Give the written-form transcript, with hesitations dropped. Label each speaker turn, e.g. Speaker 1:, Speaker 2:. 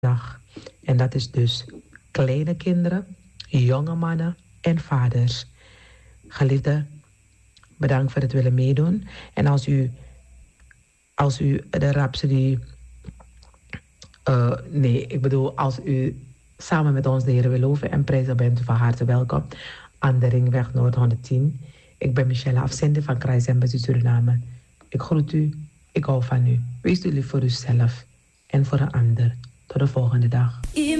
Speaker 1: dag. En dat is dus kleine kinderen, jonge mannen en vaders. Geliefden, bedankt voor het willen meedoen. En als u de Rhapsody... als u samen met ons de Heer wil loven en prijzen, bent u van harte welkom aan de Ringweg Noord 110. Ik ben Michelle, afzender van Christ Embassy Suriname. Ik groet u, ik hou van u. Wees u lief voor uzelf en voor een ander. Tot de volgende dag.